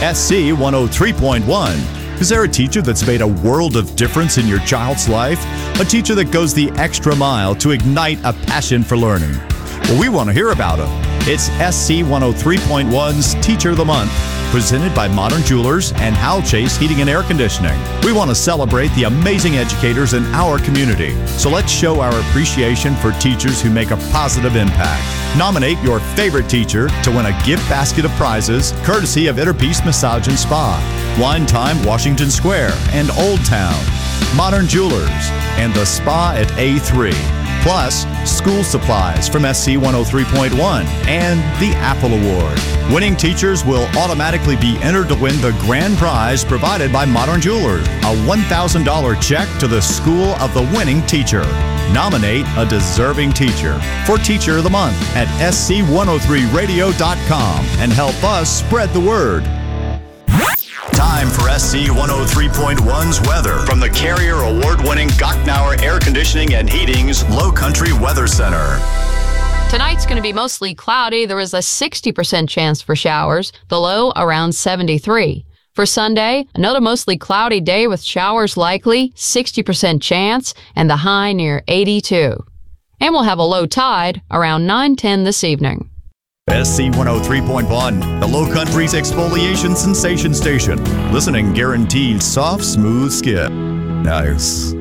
SC 103.1. Is there a teacher that's made a world of difference in your child's life? A teacher that goes the extra mile to ignite a passion for learning? Well, we want to hear about them. It's SC 103.1's Teacher of the Month, presented by Modern Jewelers and Hal Chase Heating and Air Conditioning. We want to celebrate the amazing educators in our community. So let's show our appreciation for teachers who make a positive impact. Nominate your favorite teacher to win a gift basket of prizes, courtesy of Inner Peace Massage and Spa, Wine Time Washington Square and Old Town, Modern Jewelers, and the Spa at A3. Plus, school supplies from SC 103.1 and the Apple Award. Winning teachers will automatically be entered to win the grand prize provided by Modern Jewelers, a $1,000 check to the school of the winning teacher. Nominate a deserving teacher for Teacher of the Month at sc103radio.com and help us spread the word. Time for SC 103.1's weather from the Carrier Award-winning Gocknauer Air Conditioning and Heating's Low Country Weather Center. Tonight's going to be mostly cloudy. There is a 60% chance for showers, the low around 73. For Sunday, another mostly cloudy day with showers likely, 60% chance, and the high near 82. And we'll have a low tide around 9:10 this evening. SC 103.1, the Low Country's exfoliation sensation station. Listening guaranteed soft, smooth skin. Nice.